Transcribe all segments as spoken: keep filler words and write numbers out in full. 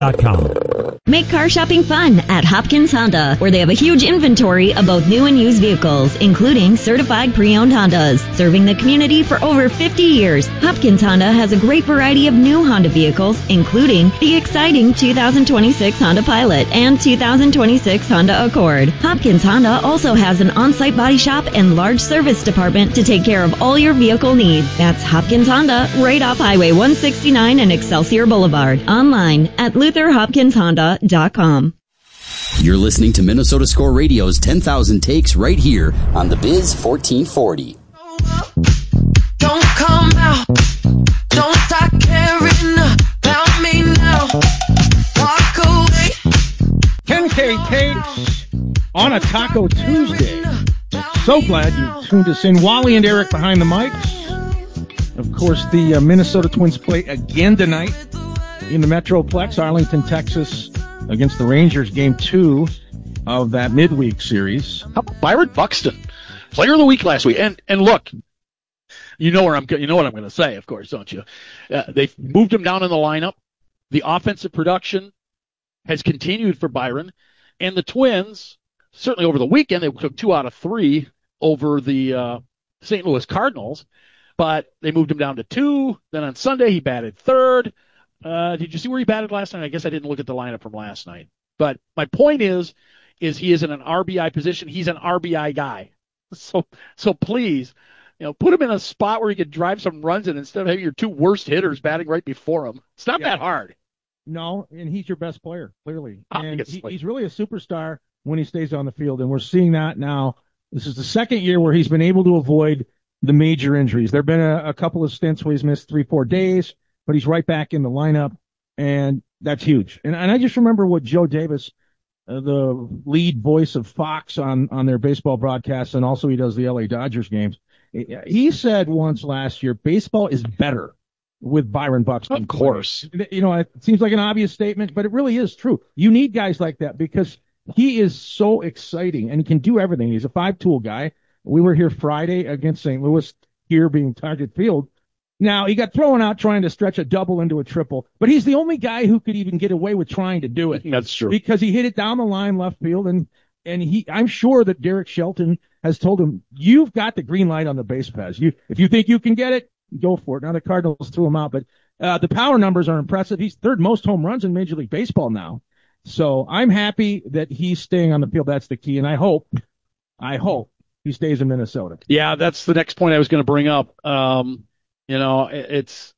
dot com. Make car shopping fun at Hopkins Honda, where they have a huge inventory of both new and used vehicles, including certified pre-owned Hondas. Serving the community for over fifty years, Hopkins Honda has a great variety of new Honda vehicles, including the exciting two thousand twenty-six Honda Pilot and two thousand twenty-six Honda Accord. Hopkins Honda also has an on-site body shop and large service department to take care of all your vehicle needs. That's Hopkins Honda, right off Highway one sixty-nine and Excelsior Boulevard. Online at Luther Hopkins Honda dot com. You're listening to Minnesota Score Radio's ten thousand Takes right here on the Biz fourteen forty. Don't come out. Don't start caring about me now. Walk away. ten K Takes on a Taco Tuesday. So glad you tuned us in. Wally and Eric behind the mics. Of course, the uh, Minnesota Twins play again tonight in the Metroplex, Arlington, Texas, against the Rangers, game two of that midweek series. How about Byron Buxton, player of the week last week? And and look, you know where I'm you know what I'm going to say, of course, don't you? Uh, they've moved him down in the lineup. The offensive production has continued for Byron, and the Twins, certainly over the weekend, they took two out of three over the uh, Saint Louis Cardinals, but they moved him down to two. Then on Sunday, he batted third. Uh, did you see where he batted last night? I guess I didn't look at the lineup from last night. But my point is, is he is in an R B I position. He's an R B I guy. So, so please, you know, put him in a spot where he could drive some runs in instead of having your two worst hitters batting right before him. It's not yeah. that hard. No, and he's your best player, clearly. And he, he's really a superstar when he stays on the field, and we're seeing that now. This is the second year where he's been able to avoid the major injuries. There have been a, a couple of stints where he's missed three, four days, but he's right back in the lineup, and that's huge. And, and I just remember what Joe Davis, uh, the lead voice of Fox on, on their baseball broadcasts, and also he does the L A Dodgers games, he said once last year, baseball is better with Byron Buxton. Of course. You know, it seems like an obvious statement, but it really is true. You need guys like that because he is so exciting, and he can do everything. He's a five-tool guy. We were here Friday against Saint Louis, here being Target Field. Now, he got thrown out trying to stretch a double into a triple, but he's the only guy who could even get away with trying to do it. That's true. Because he hit it down the line left field, and and he, I'm sure that Derek Shelton has told him, you've got the green light on the base paths. You, if you think you can get it, go for it. Now, the Cardinals threw him out, but uh, the power numbers are impressive. He's third most home runs in Major League Baseball now. So I'm happy that he's staying on the field. That's the key, and I hope, I hope he stays in Minnesota. Yeah, that's the next point I was going to bring up. Um, you know, it's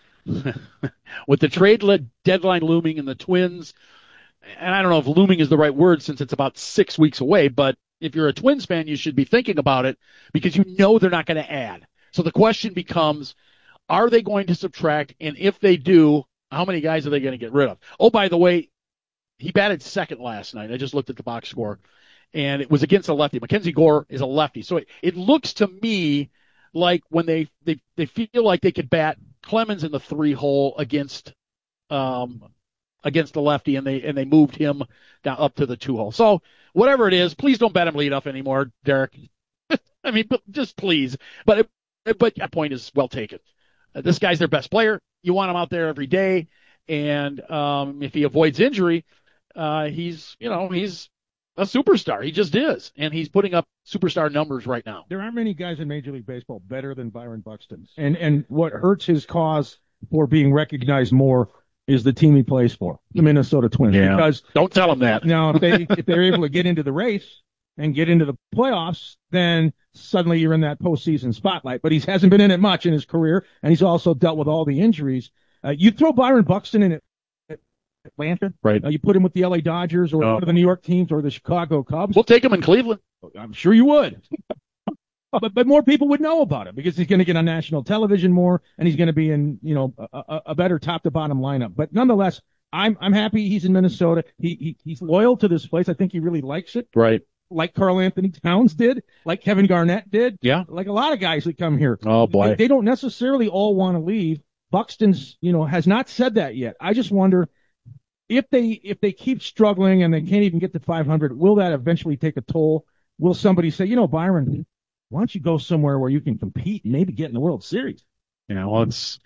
with the trade deadline looming and the Twins, and I don't know if looming is the right word since it's about six weeks away, but if you're a Twins fan, you should be thinking about it because you know they're not going to add. So the question becomes, are they going to subtract? And if they do, how many guys are they going to get rid of? Oh, by the way, he batted second last night. I just looked at the box score, and it was against a lefty. Mackenzie Gore is a lefty. So it, it looks to me like when they, they, they feel like they could bat Clemens in the three hole against um, against the lefty, and they and they moved him down up to the two hole. So whatever it is, please don't bat him leadoff anymore, Derek. I mean, but just please. But it, but that point is well taken. Uh, this guy's their best player. You want him out there every day, and um, if he avoids injury, uh, he's you know he's a superstar. He just is, and he's putting up superstar numbers right now. There aren't many guys in Major League Baseball better than Byron Buxton. And and what hurts his cause for being recognized more is the team he plays for, the Minnesota Twins. Yeah. Because don't tell him that. Now, if they if they're able to get into the race and get into the playoffs, then suddenly you're in that postseason spotlight. But he hasn't been in it much in his career, and he's also dealt with all the injuries. Uh, you throw Byron Buxton in at Atlanta, right? Uh, you put him with the L A Dodgers or oh. one of the New York teams or the Chicago Cubs. We'll take him in Cleveland. I'm sure you would. but but more people would know about it because he's going to get on national television more, and he's going to be in you know a, a, a better top to bottom lineup. But nonetheless, I'm I'm happy he's in Minnesota. He, he he's loyal to this place. I think he really likes it. Right. Like Karl Anthony Towns did, like Kevin Garnett did. Yeah. Like a lot of guys that come here. Oh boy. They, they don't necessarily all want to leave. Buxton's, you know, has not said that yet. I just wonder if they if they keep struggling and they can't even get to five hundred, will that eventually take a toll? Will somebody say, you know, Byron, why don't you go somewhere where you can compete and maybe get in the World Series? Yeah, well, it's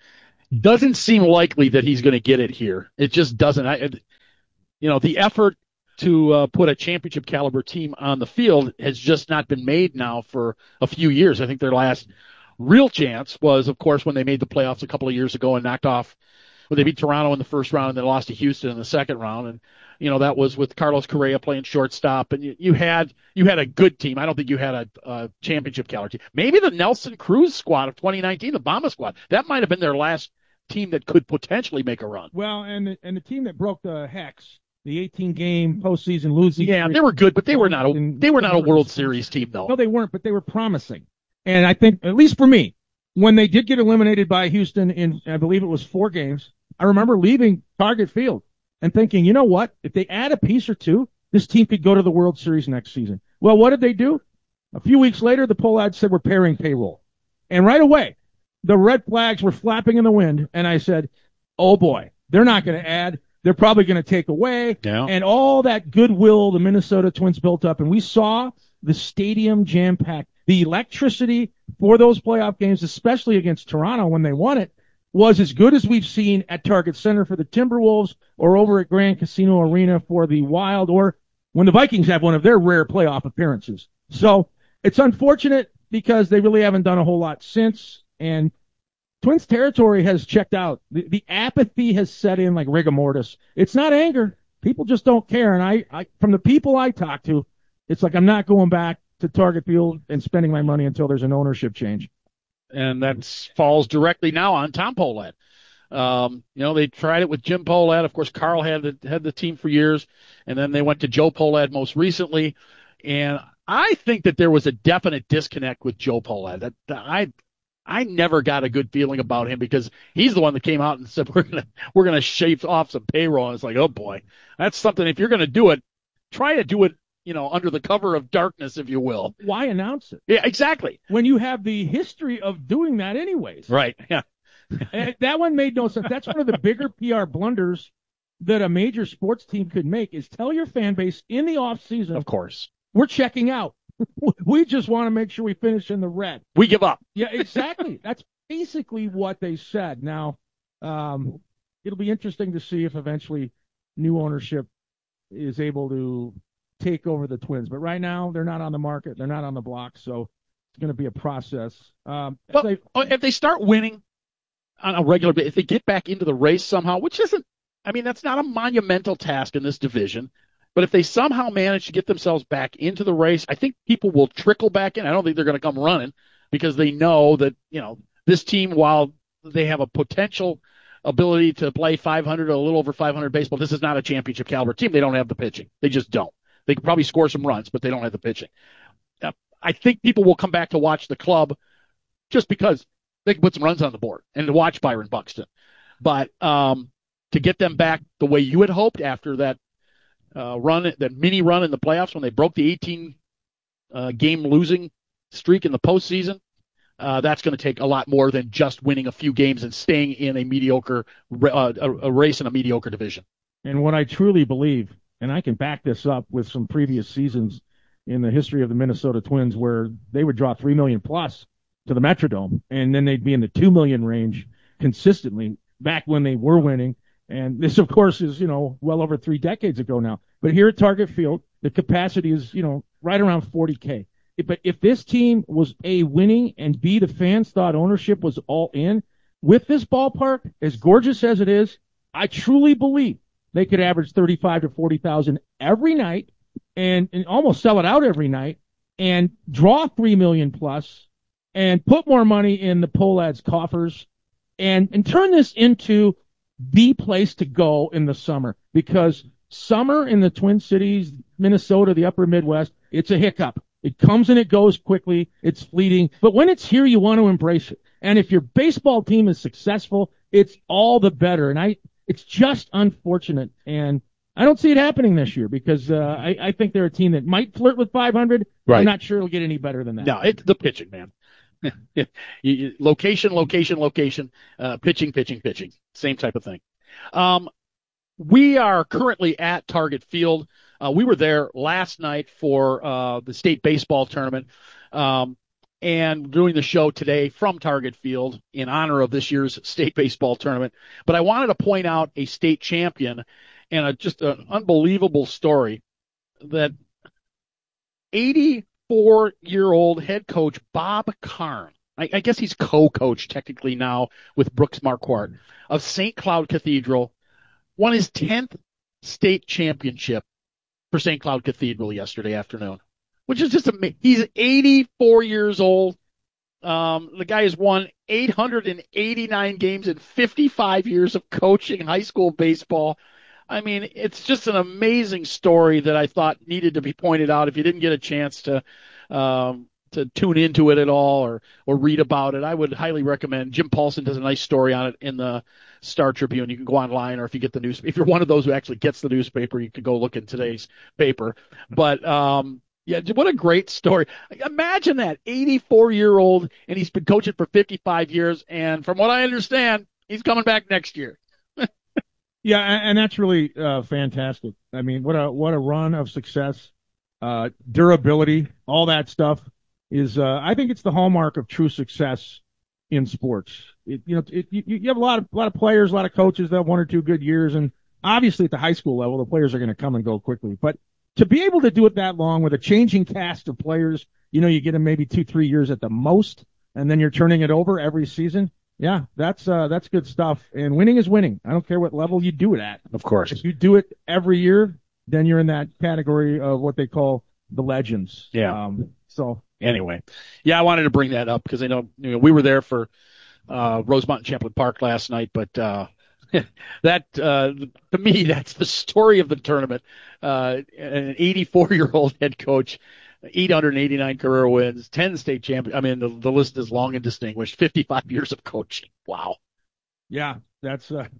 doesn't seem likely that he's going to get it here. It just doesn't. I, you know, the effort to uh, put a championship caliber team on the field has just not been made now for a few years. I think their last real chance was, of course, when they made the playoffs a couple of years ago and knocked off, when they beat Toronto in the first round and then lost to Houston in the second round. And, you know, that was with Carlos Correa playing shortstop. And you, you had you had a good team. I don't think you had a, a championship caliber team. Maybe the Nelson Cruz squad of twenty nineteen, the Bomba squad, that might have been their last team that could potentially make a run. Well, and the, and the team that broke the hex, the eighteen game postseason losing. Yeah, they were good, but they were not a they were not a World Series team though. No, they weren't, but they were promising. And I think, at least for me, when they did get eliminated by Houston in, I believe it was four games, I remember leaving Target Field and thinking, you know what? If they add a piece or two, this team could go to the World Series next season. Well, what did they do? A few weeks later, the poll ad said we're pairing payroll. And right away, the red flags were flapping in the wind, and I said, oh boy, they're not going to add. They're probably going to take away. Yeah. And all that goodwill the Minnesota Twins built up. And we saw the stadium jam-packed. The electricity for those playoff games, especially against Toronto when they won it, was as good as we've seen at Target Center for the Timberwolves or over at Grand Casino Arena for the Wild or when the Vikings have one of their rare playoff appearances. So it's unfortunate because they really haven't done a whole lot since. And Twins territory has checked out. The, the apathy has set in like rigor mortis. It's not anger. People just don't care. And I, I, from the people I talk to, it's like I'm not going back to Target Field and spending my money until there's an ownership change. And that falls directly now on Tom Pohlad. Um, you know, they tried it with Jim Pohlad. Of course, Carl had the, had the team for years, and then they went to Joe Pohlad most recently. And I think that there was a definite disconnect with Joe Pohlad. That, that I I never got a good feeling about him because he's the one that came out and said we're gonna we're gonna shave off some payroll. And it's like, oh boy, that's something. If you're gonna do it, try to do it, you know, under the cover of darkness, if you will. Why announce it? Yeah, exactly. When you have the history of doing that anyways. Right. Yeah. And that one made no sense. That's one of the bigger P R blunders that a major sports team could make is tell your fan base in the off season. Of course. We're checking out. We just want to make sure we finish in the red. We give up. Yeah, exactly. That's basically what they said. Now, um, it'll be interesting to see if eventually new ownership is able to take over the Twins. But right now, they're not on the market. They're not on the block, so it's going to be a process. Um, well, they, if they start winning on a regular basis, if they get back into the race somehow, which isn't, I mean, that's not a monumental task in this division. But if they somehow manage to get themselves back into the race, I think people will trickle back in. I don't think they're going to come running because they know that, you know, this team, while they have a potential ability to play five hundred or a little over five hundred baseball, this is not a championship caliber team. They don't have the pitching. They just don't. They can probably score some runs, but they don't have the pitching. Uh, I think people will come back to watch the club just because they can put some runs on the board and to watch Byron Buxton. But um, to get them back the way you had hoped after that Uh, run, that mini run in the playoffs when they broke the eighteen uh, game losing streak in the postseason, uh, that's going to take a lot more than just winning a few games and staying in a mediocre uh, a, a race in a mediocre division. And what I truly believe, and I can back this up with some previous seasons in the history of the Minnesota Twins where they would draw three million plus to the Metrodome, and then they'd be in the two million range consistently back when they were winning. And this, of course, is, you know, well over three decades ago now. But here at Target Field, the capacity is, you know, right around forty K. But if this team was A, winning, and B, the fans thought ownership was all in, with this ballpark, as gorgeous as it is, I truly believe they could average thirty-five to forty thousand every night and, and almost sell it out every night and draw three million plus and put more money in the Pohlad's coffers and, and turn this into the place to go in the summer, because summer in the Twin Cities, Minnesota, the upper Midwest, it's a hiccup. It comes and it goes quickly. It's fleeting. But when it's here, you want to embrace it. And if your baseball team is successful, it's all the better. And I, it's just unfortunate. And I don't see it happening this year because uh, I, I think they're a team that might flirt with five hundred. Right. I'm not sure it'll get any better than that. No, it's the pitching, man. you, you, location, location, location, uh, pitching, pitching, pitching. Same type of thing. Um, we are currently at Target Field. Uh, we were there last night for uh, the state baseball tournament. Um, and doing the show today from Target Field in honor of this year's state baseball tournament. But I wanted to point out a state champion and a, just an unbelievable story that eighty-four-year-old head coach Bob Karn, I, I guess he's co-coach technically now with Brooks Marquardt of Saint Cloud Cathedral, won his tenth state championship for Saint Cloud Cathedral yesterday afternoon, which is just amazing. He's eighty-four years old. Um, the guy has won eight hundred eighty-nine games in fifty-five years of coaching high school baseball. I mean, it's just an amazing story that I thought needed to be pointed out. If you didn't get a chance to um, to tune into it at all or or read about it, I would highly recommend. Jim Paulson does a nice story on it in the Star Tribune. You can go online, or if you get the news, if you're one of those who actually gets the newspaper, you can go look in today's paper. But um, yeah, what a great story! Imagine that eighty-four-year-old, and he's been coaching for fifty-five years, and from what I understand, he's coming back next year. Yeah, and that's really uh, fantastic. I mean, what a what a run of success, uh, durability, all that stuff is. Uh, I think it's the hallmark of true success in sports. It, you know, it, you, you have a lot of a lot of players, a lot of coaches that have one or two good years, and obviously at the high school level, the players are going to come and go quickly. But to be able to do it that long with a changing cast of players, you know, you get them maybe two, three years at the most, and then you're turning it over every season. Yeah, that's uh, that's good stuff. And winning is winning. I don't care what level you do it at. Of course. If you do it every year, then you're in that category of what they call the legends. Yeah. Um, so anyway, yeah, I wanted to bring that up because I know, you know we were there for uh, Rosemont and Champlain Park last night, but uh, that uh, to me, that's the story of the tournament. Uh, an eighty-four-year-old head coach. eight hundred eighty-nine career wins, ten state champions. I mean, the, the list is long and distinguished. fifty-five years of coaching. Wow. Yeah, that's uh,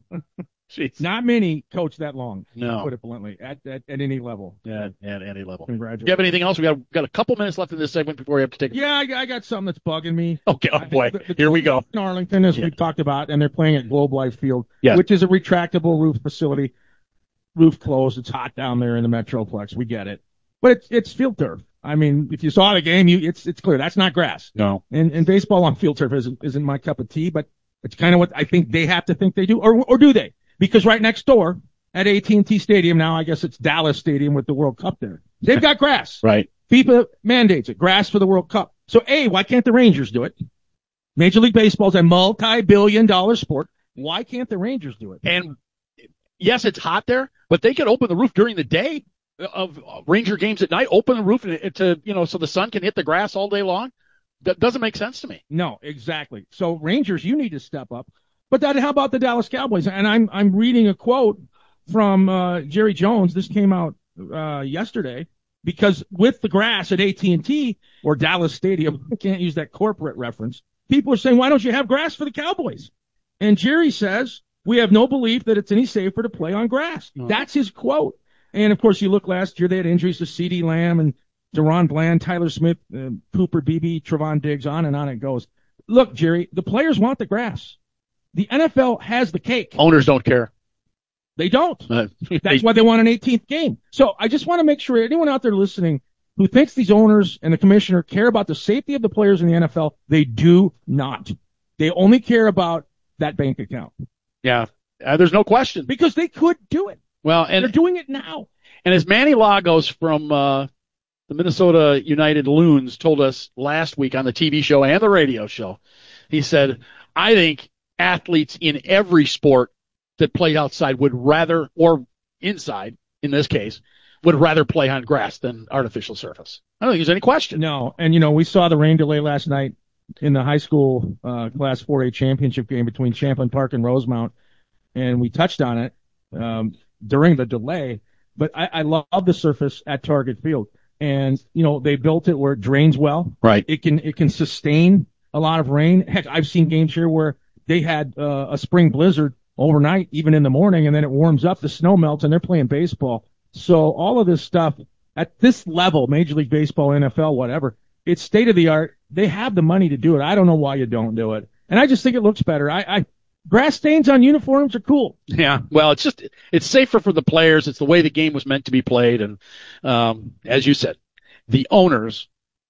not many coach that long. No, to put it bluntly, at, at at any level. Yeah, at any level. Congratulations. Do you have anything else? We got got a couple minutes left in this segment before we have to take. Yeah, I, I got something that's bugging me. Okay, oh boy, I, the, the, here we go. In Arlington, as yeah. we talked about, and they're playing at Globe Life Field, yes. which is a retractable roof facility. Roof closed. It's hot down there in the Metroplex. We get it, but it's it's field turf. I mean, if you saw the game, you it's it's clear that's not grass. No. And and baseball on field turf isn't isn't my cup of tea, but it's kind of what I think they have to think they do, or or do they? Because right next door at A T and T Stadium now, I guess it's Dallas Stadium with the World Cup there. They've got grass. Right. FIFA mandates it, grass for the World Cup. So A, why can't the Rangers do it? Major League Baseball is a multi-billion dollar sport. Why can't the Rangers do it? And yes, it's hot there, but they could open the roof during the day of Ranger games at night, open the roof to, you know, so the sun can hit the grass all day long. That doesn't make sense to me. No, exactly. So Rangers, you need to step up. But then how about the Dallas Cowboys? And I'm I'm reading a quote from uh, Jerry Jones. This came out uh, yesterday because with the grass at A T and T or Dallas Stadium, I can't use that corporate reference. People are saying, why don't you have grass for the Cowboys? And Jerry says, we have no belief that it's any safer to play on grass. No. That's his quote. And, of course, you look last year, they had injuries to CeeDee Lamb and Deron Bland, Tyler Smith, uh, Cooper Beebe, Trevon Diggs, on and on it goes. Look, Jerry, the players want the grass. The N F L has the cake. Owners don't care. They don't. Uh, That's they, why they want an eighteenth game. So I just want to make sure anyone out there listening who thinks these owners and the commissioner care about the safety of the players in the N F L, they do not. They only care about that bank account. Yeah, uh, there's no question. Because they could do it. Well, and they're doing it now. And as Manny Lagos from uh, the Minnesota United Loons told us last week on the T V show and the radio show, he said, I think athletes in every sport that play outside would rather, or inside in this case, would rather play on grass than artificial surface. I don't think there's any question. No, and you know, we saw the rain delay last night in the high school uh, Class four A championship game between Champlain Park and Rosemount, and we touched on it um, during the delay. But I, I love the surface at Target Field, and you know they built it where it drains well. Right. It can it can sustain a lot of rain. Heck, I've seen games here where they had uh, a spring blizzard overnight, even in the morning, and then it warms up, the snow melts, and they're playing baseball. So all of this stuff at this level, Major League Baseball, N F L, whatever, it's state of the art. They have the money to do it. I don't know why you don't do it, and I just think it looks better. I. I Grass stains on uniforms are cool. Yeah, well, it's just it's safer for the players. It's the way the game was meant to be played, and um, as you said, the owners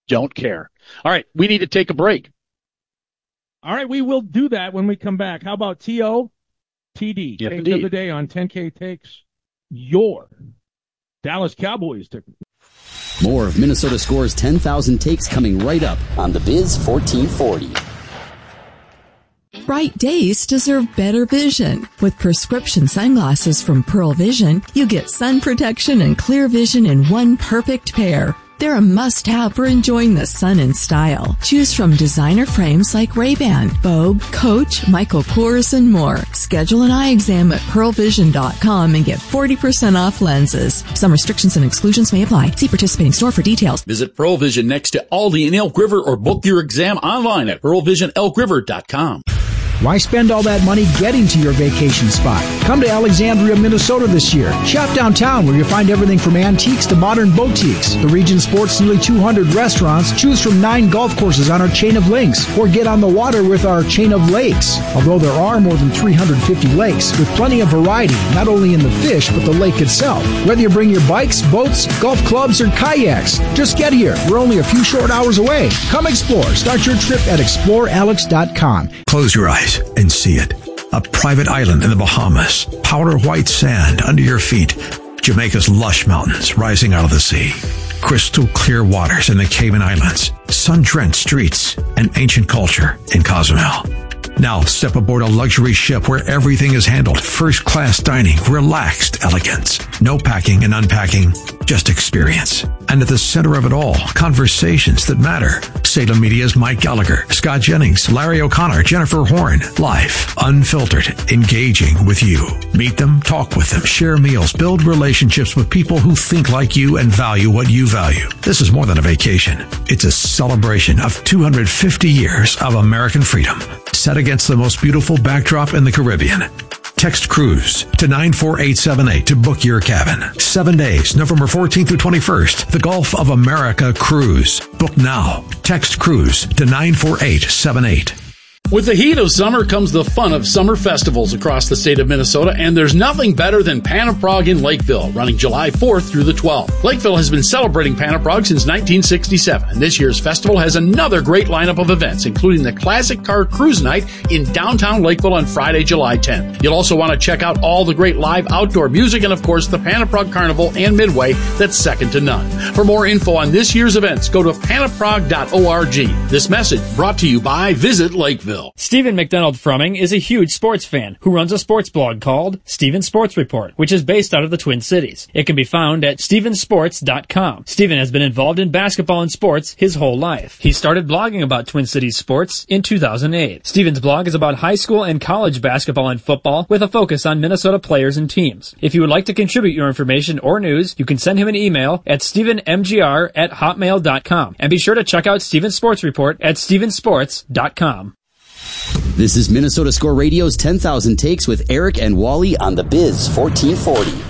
don't care. All right, we need to take a break. All right, we will do that when we come back. How about T O? T D, yes, take of the day on ten K Takes, your Dallas Cowboys ticket. More of Minnesota Score's ten thousand takes coming right up on the Biz fourteen forty. Bright days deserve better vision. With prescription sunglasses from Pearl Vision, you get sun protection and clear vision in one perfect pair. They're a must-have for enjoying the sun in style. Choose from designer frames like Ray-Ban, Vogue, Coach, Michael Kors, and more. Schedule an eye exam at pearl vision dot com and get forty percent off lenses. Some restrictions and exclusions may apply. See participating store for details. Visit Pearl Vision next to Aldi in Elk River or book your exam online at pearl vision elk river dot com. Why spend all that money getting to your vacation spot? Come to Alexandria, Minnesota this year. Shop downtown where you'll find everything from antiques to modern boutiques. The region sports nearly two hundred restaurants. Choose from nine golf courses on our chain of links or get on the water with our chain of lakes. Although there are more than three hundred fifty lakes with plenty of variety, not only in the fish but the lake itself. Whether you bring your bikes, boats, golf clubs, or kayaks, just get here. We're only a few short hours away. Come explore. Start your trip at explore alex dot com. Close your eyes and see it. A private island in the Bahamas. Powder white sand under your feet. Jamaica's lush mountains rising out of the sea. Crystal clear waters in the Cayman Islands. Sun-drenched streets and ancient culture in Cozumel. Now step aboard a luxury ship where everything is handled. First-class dining, relaxed elegance. No packing and unpacking, just experience. And at the center of it all, conversations that matter. Salem Media's Mike Gallagher, Scott Jennings, Larry O'Connor, Jennifer Horn. Live, unfiltered, engaging with you. Meet them, talk with them, share meals, build relationships with people who think like you and value what you value. This is more than a vacation. It's a celebration of two hundred fifty years of American freedom, set against the most beautiful backdrop in the Caribbean. Text cruise to nine four eight seven eight to book your cabin. Seven days, November fourteenth through twenty-first. The Gulf of America Cruise. Book now. Text cruise to nine four eight seven eight. With the heat of summer comes the fun of summer festivals across the state of Minnesota, and there's nothing better than Panaprog in Lakeville, running July fourth through the twelfth. Lakeville has been celebrating Panaprog since nineteen sixty-seven, and this year's festival has another great lineup of events, including the Classic Car Cruise Night in downtown Lakeville on Friday, July tenth. You'll also want to check out all the great live outdoor music and, of course, the Panaprog Carnival and Midway that's second to none. For more info on this year's events, go to panaprog dot org. This message brought to you by Visit Lakeville. Stephen McDonald Frumming is a huge sports fan who runs a sports blog called Stephen Sports Report, which is based out of the Twin Cities. It can be found at steven sports dot com. Stephen has been involved in basketball and sports his whole life. He started blogging about Twin Cities sports in two thousand eight. Stephen's blog is about high school and college basketball and football with a focus on Minnesota players and teams. If you would like to contribute your information or news, you can send him an email at stephen m g r at hotmail dot com. And be sure to check out Stephen Sports Report at steven sports dot com. This is Minnesota Score Radio's ten thousand Takes with Eric and Wally on the Biz fourteen forty.